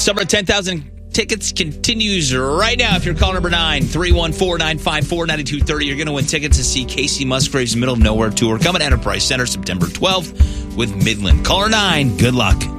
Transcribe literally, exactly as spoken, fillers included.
Summer of ten thousand tickets continues right now. If you're call number nine, three one four, nine five four, nine two three zero, you're going to win tickets to see Casey Musgrave's Middle of Nowhere tour coming to Enterprise Center September twelfth with Midland. Caller nine, good luck.